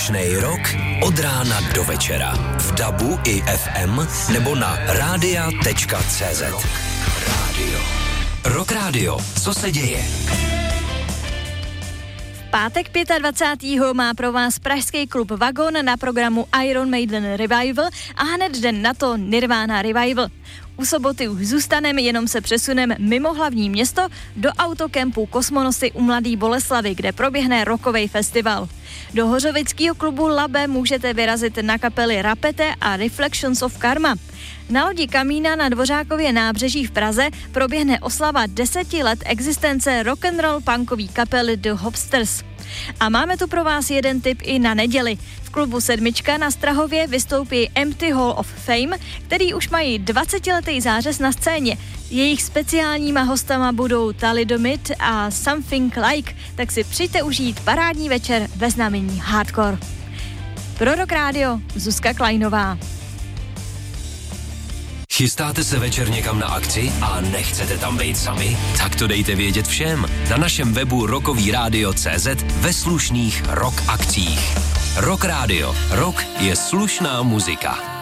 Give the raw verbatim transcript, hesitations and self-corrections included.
Slušnej rock od rána do večera. V dabu i ef em nebo na rádia tečka cé zet. Rock Radio. Co se děje? Pátek dvacátého pátého má pro vás pražský klub Vagon na programu Iron Maiden Revival a hned den na to Nirvana Revival. U soboty už zůstaneme, jenom se přesuneme mimo hlavní město do autokempu Kosmonosy u Mladý Boleslavi, kde proběhne rockový festival. Do hořovického klubu Labe můžete vyrazit na kapely Rapete a Reflections of Karma. Na lodi Kamína na Dvořákově nábřeží v Praze proběhne oslava deseti let existence rock'n'roll punkové kapely The Hopsters. A máme tu pro vás jeden tip i na neděli. V klubu Sedmička na Strahově vystoupí Empty Hall of Fame, který už mají dvacetiletý zářez na scéně. Jejich speciálníma hostama budou Thalidomid a Something Like, tak si přijďte užít parádní večer ve znamení hardcore. Pro Rock Radio Zuzka Kleinová. Chystáte se večer někam na akci a nechcete tam být sami? Tak to dejte vědět všem na našem webu rockový rádio tečka cé zet ve slušných rock akcích. Rock Radio. Rock je slušná muzika.